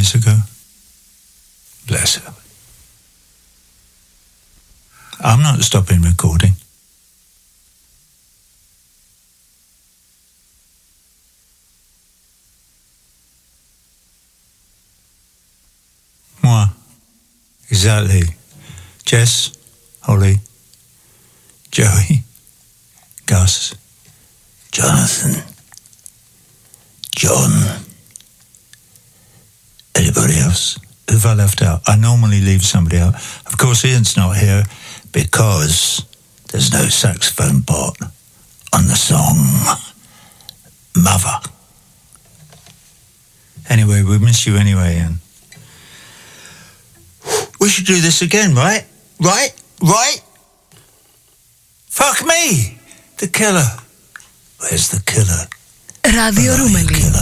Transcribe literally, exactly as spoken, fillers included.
years ago. Bless her. I'm not stopping recording. Moi. Exactly. Jess, Holly, Joey, Gus, Jonathan, John. Anybody else? Who have I left out? I normally leave somebody out. Of course, Ian's not here because there's no saxophone part on the song Mother. Anyway, we miss you anyway, Ian. We should do this again, right? Right? Right? Fuck me! The killer. Where's the killer? Radio Rumeli.